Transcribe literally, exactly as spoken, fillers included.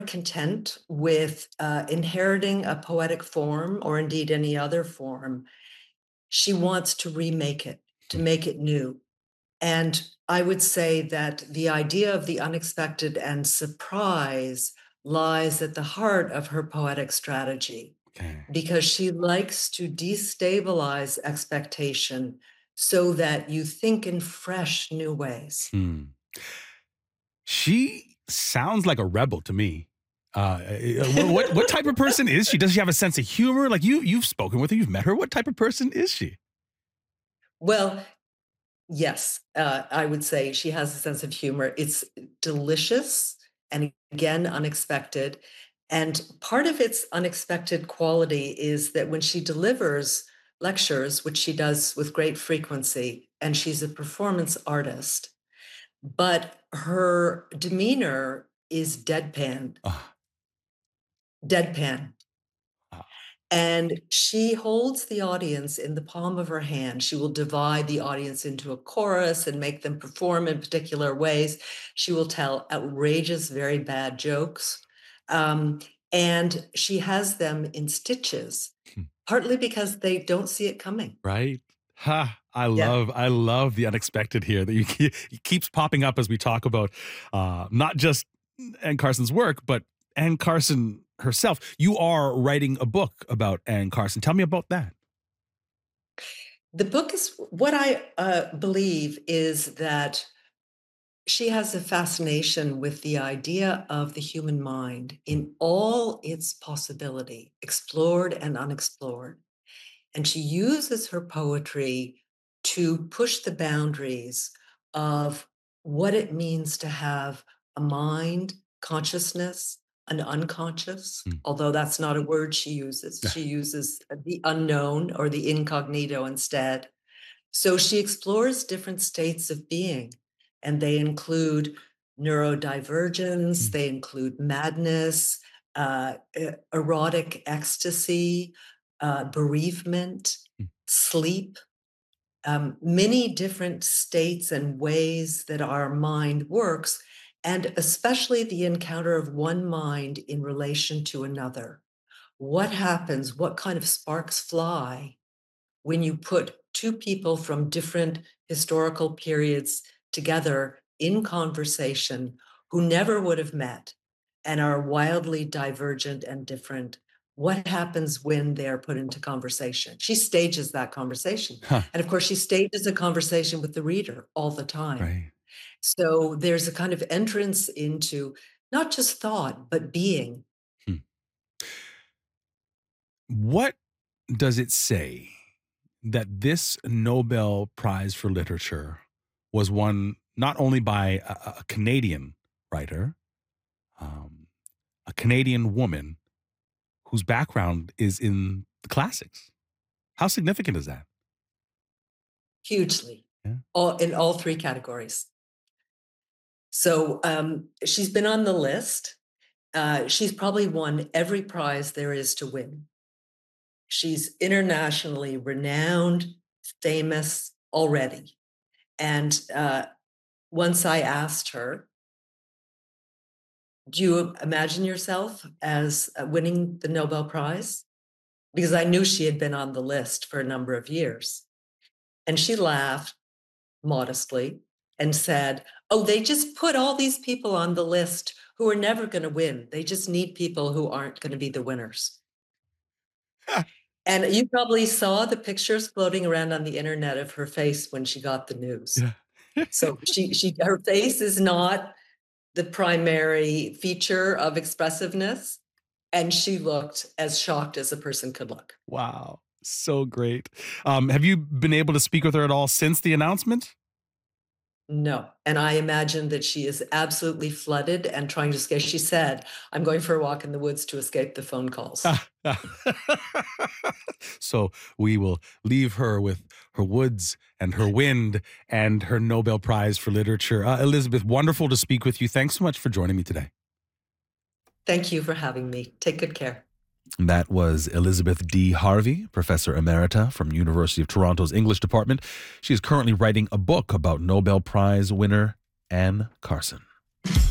content with uh, inheriting a poetic form or indeed any other form. She wants to remake it, to make it new. And I would say that the idea of the unexpected and surprise lies at the heart of her poetic strategy Okay. because she likes to destabilize expectation so that you think in fresh new ways. Hmm. She sounds like a rebel to me. Uh, eh, what what what type of person is she? Does she have a sense of humor? Like you you've spoken with her, you've met her. What type of person is she? Well, yes, uh, I would say she has a sense of humor. It's delicious and again, unexpected. And part of its unexpected quality is that when she delivers lectures, which she does with great frequency, and she's a performance artist, but her demeanor is deadpan, Ah, deadpan. ah, And she holds the audience in the palm of her hand. She will divide the audience into a chorus and make them perform in particular ways. She will tell outrageous, very bad jokes. Um, and she has them in stitches, hmm, partly because they don't see it coming. right? Ha! I Yeah. love I love the unexpected here that you keep, it keeps popping up as we talk about uh, not just Anne Carson's work, but Anne Carson herself. You are writing a book about Anne Carson. Tell me about that. The book is what I uh, believe is that she has a fascination with the idea of the human mind Hmm, in all its possibility, explored and unexplored. And she uses her poetry to push the boundaries of what it means to have a mind, consciousness, an unconscious, hmm. although that's not a word she uses. She uses the unknown or the incognito instead. So she explores different states of being, and they include neurodivergence, Hmm, they include madness, uh, e- erotic ecstasy, uh, bereavement, hmm. sleep, um, many different states and ways that our mind works, and especially the encounter of one mind in relation to another. What happens? What kind of sparks fly when you put two people from different historical periods together in conversation who never would have met and are wildly divergent and different? What happens when they're put into conversation? She stages that conversation. Huh, And of course, she stages a conversation with the reader all the time. right. So there's a kind of entrance into not just thought, but being. Hmm. What does it say that this Nobel Prize for Literature was won not only by a, a Canadian writer, um, a Canadian woman whose background is in the classics? How significant is that? Hugely, Yeah. all in all three categories. So um, she's been on the list. Uh, she's probably won every prize there is to win. She's internationally renowned, famous already. And uh, once I asked her, do you imagine yourself as uh, winning the Nobel Prize? Because I knew she had been on the list for a number of years. And she laughed modestly and said, "Oh, they just put all these people on the list who are never going to win. They just need people who aren't going to be the winners." And you probably saw the pictures floating around on the internet of her face when she got the news. Yeah. So she she her face is not the primary feature of expressiveness, and she looked as shocked as a person could look. Wow. So great. Um, have you been able to speak with her at all since the announcement? No, and I imagine that she is absolutely flooded and trying to escape. She said, "I'm going for a walk in the woods to escape the phone calls." So we will leave her with her woods and her wind and her Nobel Prize for Literature. Uh, Elizabeth, wonderful to speak with you. Thanks so much for joining me today. Thank you for having me. Take good care. That was Elizabeth D. Harvey, Professor Emerita from University of Toronto's English Department. She is currently writing a book about Nobel Prize winner Anne Carson.